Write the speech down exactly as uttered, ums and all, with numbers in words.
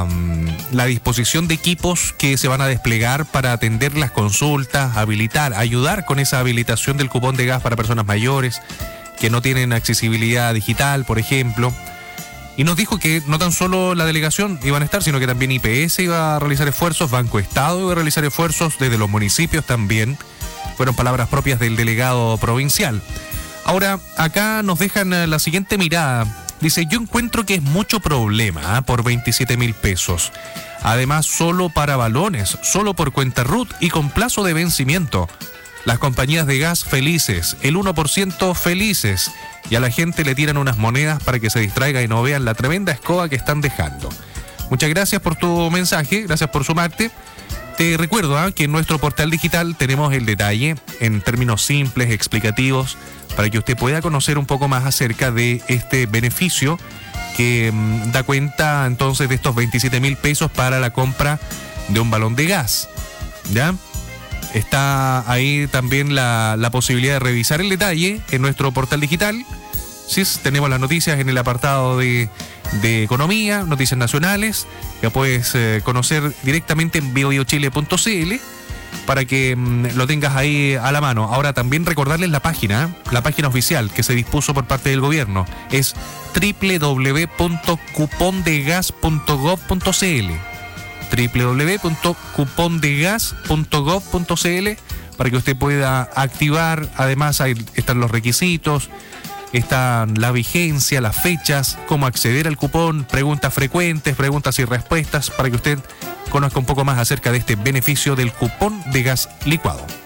la, la disposición de equipos que se van a desplegar para atender las consultas, habilitar, ayudar con esa habilitación del cupón de gas para personas mayores que no tienen accesibilidad digital, por ejemplo. Y nos dijo que no tan solo la delegación iban a estar, sino que también I P S iba a realizar esfuerzos, Banco Estado iba a realizar esfuerzos, desde los municipios también. Fueron palabras propias del delegado provincial. Ahora, acá nos dejan la siguiente mirada. Dice, yo encuentro que es mucho problema ¿eh? por veintisiete mil pesos. Además, solo para balones, solo por cuenta R U T y con plazo de vencimiento. Las compañías de gas felices, el uno por ciento felices. Y a la gente le tiran unas monedas para que se distraiga y no vean la tremenda escoba que están dejando. Muchas gracias por tu mensaje, gracias por sumarte. Te recuerdo ¿eh? que en nuestro portal digital tenemos el detalle en términos simples, explicativos, para que usted pueda conocer un poco más acerca de este beneficio que mmm, da cuenta entonces de estos veintisiete mil pesos para la compra de un balón de gas. ¿Ya? Está ahí también la, la posibilidad de revisar el detalle en nuestro portal digital. Sí, tenemos las noticias en el apartado de, de economía, noticias nacionales, que puedes eh, conocer directamente en bio bio chile punto c l para que mmm, lo tengas ahí a la mano. Ahora también recordarles la página, la página oficial que se dispuso por parte del gobierno. Es doble u doble u doble u punto cupón de gas punto gov punto c l. doble u doble u doble u punto cupón de gas punto gov punto c l para que usted pueda activar. Además, ahí están los requisitos, están la vigencia, las fechas, cómo acceder al cupón, preguntas frecuentes, preguntas y respuestas, para que usted conozca un poco más acerca de este beneficio del cupón de gas licuado.